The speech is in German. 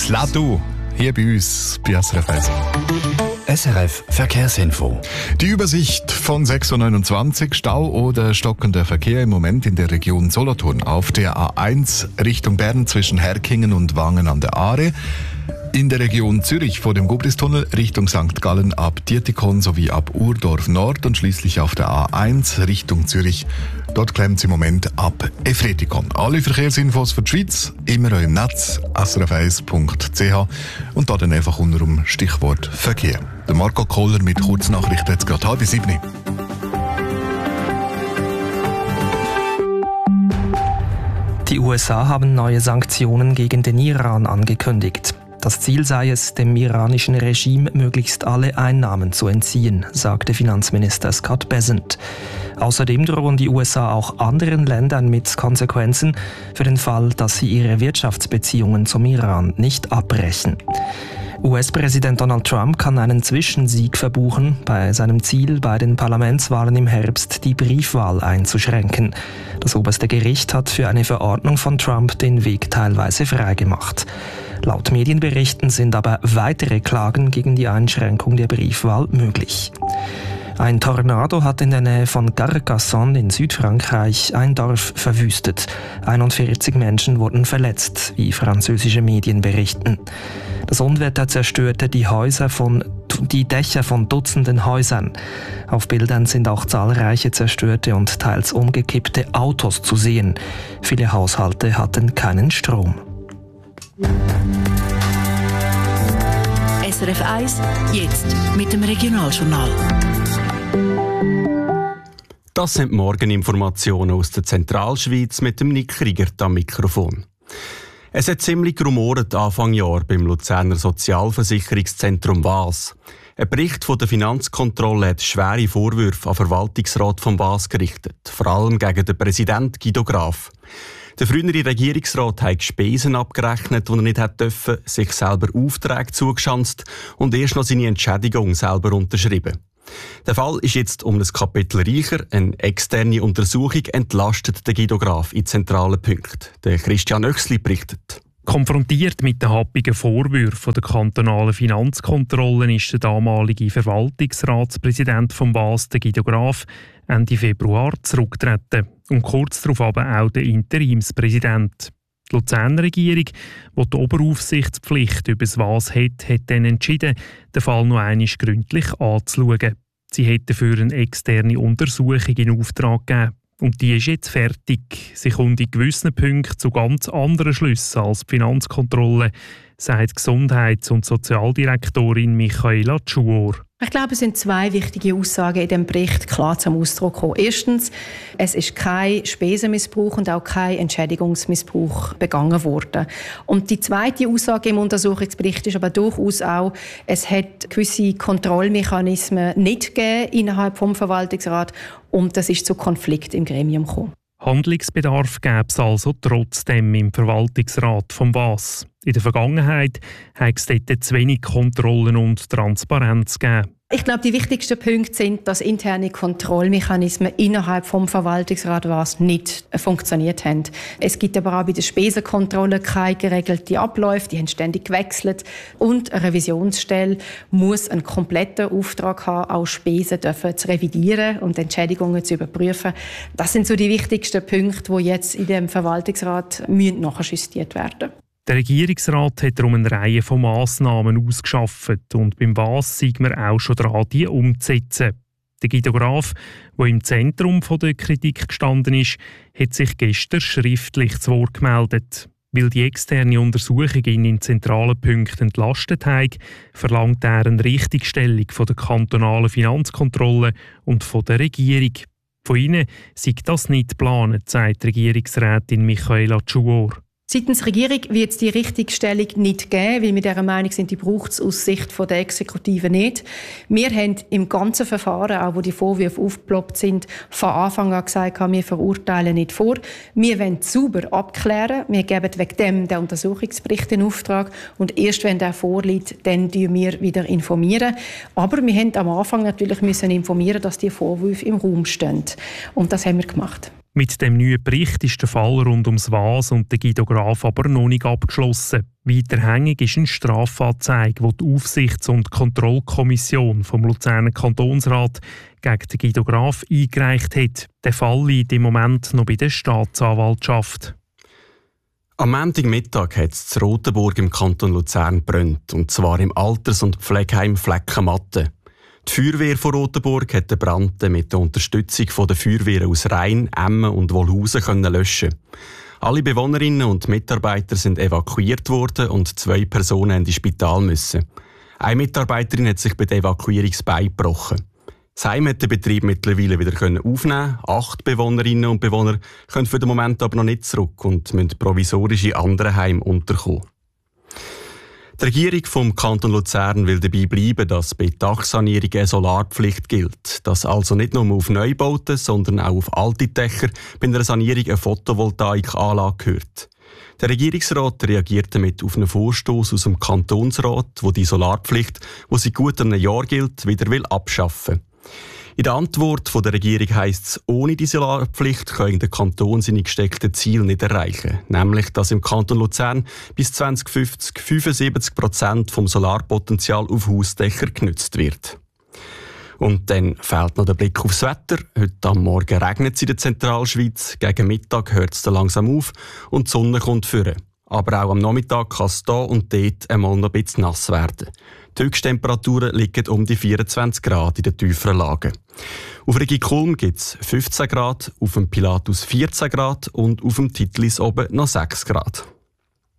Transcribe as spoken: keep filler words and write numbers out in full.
Ladu, hier bei uns bei S R F eins. S R F Verkehrsinfo. Die Übersicht von sechs Uhr neunundzwanzig, Stau oder stockender Verkehr im Moment in der Region Solothurn auf der A eins Richtung Bern zwischen Herkingen und Wangen an der Aare. In der Region Zürich vor dem Gubristunnel Richtung Sankt Gallen ab Dietikon sowie ab Urdorf Nord und schließlich auf der A eins Richtung Zürich. Dort klemmt es im Moment ab Efretikon. Alle Verkehrsinfos für die Schweiz immer im Netz s r f eins punkt c h und da dann einfach unter dem Stichwort Verkehr. Der Marco Kohler mit Kurznachrichten jetzt gerade halb sieben. Die U S A haben neue Sanktionen gegen den Iran angekündigt. Das Ziel sei es, dem iranischen Regime möglichst alle Einnahmen zu entziehen, sagte Finanzminister Scott Bessent. Außerdem drohen die U S A auch anderen Ländern mit Konsequenzen für den Fall, dass sie ihre Wirtschaftsbeziehungen zum Iran nicht abbrechen. U S-Präsident Donald Trump kann einen Zwischensieg verbuchen bei seinem Ziel, bei den Parlamentswahlen im Herbst die Briefwahl einzuschränken. Das oberste Gericht hat für eine Verordnung von Trump den Weg teilweise freigemacht. Laut Medienberichten sind aber weitere Klagen gegen die Einschränkung der Briefwahl möglich. Ein Tornado hat in der Nähe von Carcassonne in Südfrankreich ein Dorf verwüstet. einundvierzig Menschen wurden verletzt, wie französische Medien berichten. Das Unwetter zerstörte die Häuser von, die Dächer von Dutzenden Häusern. Auf Bildern sind auch zahlreiche zerstörte und teils umgekippte Autos zu sehen. Viele Haushalte hatten keinen Strom. S R F eins, jetzt mit dem Regionaljournal. Das sind Morgeninformationen aus der Zentralschweiz mit dem Nick Kriegert am Mikrofon. Es hat ziemlich gerumort Anfang Jahr beim Luzerner Sozialversicherungszentrum W A S. Ein Bericht von der Finanzkontrolle hat schwere Vorwürfe an den Verwaltungsrat von W A S gerichtet, vor allem gegen den Präsidenten Guido Graf. Der frühere Regierungsrat hat Spesen abgerechnet, die er nicht hätte dürfen, sich selber Aufträge zugeschanzt und erst noch seine Entschädigung selber unterschrieben. Der Fall ist jetzt um ein Kapitel reicher. Eine externe Untersuchung entlastet den Guido Graf in zentralen Punkten. Der Christian Oechsli berichtet. Konfrontiert mit den happigen Vorwürfen der kantonalen Finanzkontrollen ist der damalige Verwaltungsratspräsident von W A S, der Guido Graf, Ende Februar zurückgetreten und kurz darauf aber auch der Interimspräsident. Die Luzerner Regierung, die die Oberaufsichtspflicht über das W A S hat, hat dann entschieden, den Fall noch einmal gründlich anzuschauen. Sie hat dafür eine externe Untersuchung in Auftrag gegeben. Und die ist jetzt fertig. Sie kommt in gewissen Punkten zu ganz anderen Schlüssen als die Finanzkontrolle, sagt Gesundheits- und Sozialdirektorin Michaela Tschuor. Ich glaube, es sind zwei wichtige Aussagen in diesem Bericht klar zum Ausdruck gekommen. Erstens, es ist kein Spesenmissbrauch und auch kein Entschädigungsmissbrauch begangen worden. Und die zweite Aussage im Untersuchungsbericht ist aber durchaus auch, es hat gewisse Kontrollmechanismen nicht gegeben innerhalb vom Verwaltungsrat und das ist zu Konflikt im Gremium gekommen. Handlungsbedarf gäbe es also trotzdem im Verwaltungsrat vom W A S. In der Vergangenheit hat es dort zu wenig Kontrollen und Transparenz gegeben. Ich glaube, die wichtigsten Punkte sind, dass interne Kontrollmechanismen innerhalb vom Verwaltungsrat W A S nicht funktioniert haben. Es gibt aber auch bei der Spesenkontrolle keine geregelten Abläufe, die haben ständig gewechselt. Und eine Revisionsstelle muss einen kompletten Auftrag haben, auch Spesen dürfen zu revidieren und Entschädigungen zu überprüfen. Das sind so die wichtigsten Punkte, die jetzt in dem Verwaltungsrat nachjustiert werden müssen. Der Regierungsrat hat darum eine Reihe von Massnahmen ausgeschafft und beim W A S sind wir auch schon dran, die umzusetzen. Der Guido Graf, der im Zentrum der Kritik gestanden ist, hat sich gestern schriftlich zu Wort gemeldet. Weil die externe Untersuchung ihn in zentralen Punkten entlastet hat, verlangt er eine Richtigstellung von der kantonalen Finanzkontrolle und von der Regierung. Von ihnen sei das nicht geplant, sagt Regierungsrätin Michaela Tschuor. Seitens der Regierung wird es die Richtigstellung nicht geben, weil wir dieser Meinung sind, die braucht es aus Sicht der Exekutive nicht. Wir haben im ganzen Verfahren, auch wo die Vorwürfe aufgeploppt sind, von Anfang an gesagt, wir verurteilen nicht vor. Wir wollen sauber abklären. Wir geben wegen dem den Untersuchungsbericht in Auftrag und erst wenn der vorliegt, dann informieren wir wieder informieren. Aber wir mussten am Anfang natürlich müssen informieren, dass die Vorwürfe im Raum stehen. Und das haben wir gemacht. Mit dem neuen Bericht ist der Fall rund ums Was und den Guido Graf aber noch nicht abgeschlossen. Weiterhängig ist eine Strafanzeige, die die Aufsichts- und Kontrollkommission vom Luzerner Kantonsrat gegen den Guido Graf eingereicht hat. Der Fall liegt im Moment noch bei der Staatsanwaltschaft. Am Montagmittag hat es in Rotenburg im Kanton Luzern gebrannt, und zwar im Alters- und Pflegeheim Fleckenmatte. Die Feuerwehr von Rotenburg hat den Brand mit der Unterstützung der Feuerwehren aus Rhein, Emmen und Wolhusen können löschen. Alle Bewohnerinnen und Mitarbeiter sind evakuiert worden und zwei Personen in ins Spital müssen. Eine Mitarbeiterin hat sich bei der Evakuierung das Bein gebrochen. Das Heim hat den Betrieb mittlerweile wieder aufnehmen. Acht Bewohnerinnen und Bewohner können für den Moment aber noch nicht zurück und müssen provisorisch in anderen Heimen unterkommen. Die Regierung vom Kanton Luzern will dabei bleiben, dass bei Dachsanierungen eine Solarpflicht gilt. Dass also nicht nur auf Neubauten, sondern auch auf alte Dächer bei einer Sanierung eine Photovoltaikanlage gehört. Der Regierungsrat reagiert damit auf einen Vorstoß aus dem Kantonsrat, wo die Solarpflicht, die seit gut einem Jahr gilt, wieder will abschaffen. In der Antwort der Regierung heisst es, ohne die Solarpflicht kann der Kanton seine gesteckten Ziele nicht erreichen. Nämlich, dass im Kanton Luzern bis zwanzig fünfzig fünfundsiebzig Prozent vom Solarpotenzial auf Hausdächer genutzt wird. Und dann fehlt noch der Blick aufs Wetter. Heute am Morgen regnet es in der Zentralschweiz. Gegen Mittag hört es dann langsam auf und die Sonne kommt führen. Aber auch am Nachmittag kann es hier und dort einmal noch ein bisschen nass werden. Die Höchsttemperaturen liegen um die vierundzwanzig Grad in den tieferen Lagen. Auf Regi Kulm gibt es fünfzehn Grad, auf dem Pilatus vierzehn Grad und auf dem Titlis oben noch sechs Grad.